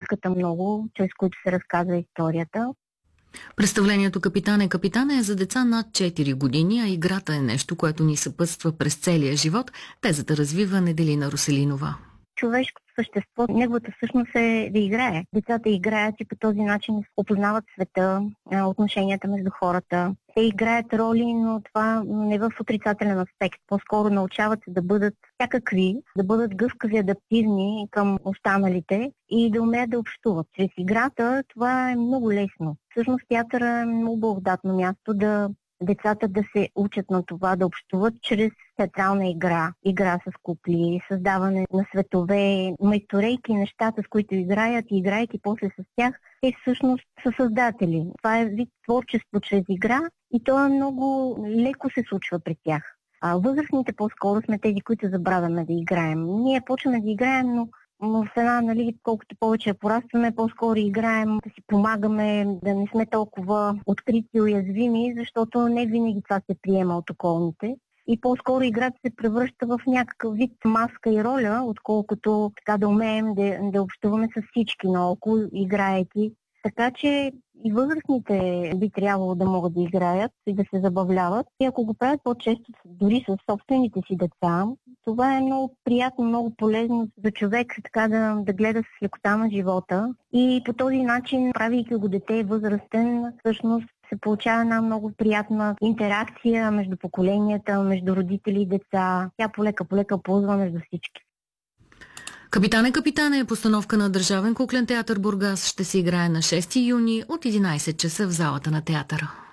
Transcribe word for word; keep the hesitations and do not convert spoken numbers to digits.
музиката много, чрез които се разказва историята. Представлението Капитане Капитане е за деца над четири години, а играта е нещо, което ни съпътства през целия живот. Тезата развива Неделина Руселинова. Човешкото същество, неговата същност е да играе. Децата играят и по този начин опознават света, отношенията между хората. Те играят роли, но това не в отрицателен аспект. По-скоро научават се да бъдат всякакви, да бъдат гъвкави, адаптивни към останалите и да умеят да общуват. Чрез играта това е много лесно. Всъщност театъра е много благодатно място да децата да се учат на това да общуват чрез театрална игра, игра с кукли, създаване на светове, майсторейки нещата, с които играят и играйки после с тях, те всъщност са създатели. Това е вид творчество чрез игра и то е много леко се случва при тях. А възрастните по-скоро сме тези, които забравяме да играем. Ние почваме да играем, но в една, нали, колкото повече порастваме, по-скоро играем, да си помагаме, да не сме толкова открити и уязвими, защото не винаги това се приема от околните. И по-скоро играта се превръща в някакъв вид маска и роля, отколкото така да умеем да, да общуваме с всички наоколо, играейки. Така че и възрастните би трябвало да могат да играят и да се забавляват. И ако го правят по-често дори с собствените си деца, това е много приятно, много полезно за човек така да, да гледа с лекота на живота. И по този начин, правейки го дете и възрастен, всъщност се получава една много приятна интеракция между поколенията, между родители и деца. Тя полека-полека ползва между всички. Капитане Капитане е постановка на Държавен куклен театър Бургас. Ще се играе на шести юни от единайсет часа в залата на театъра.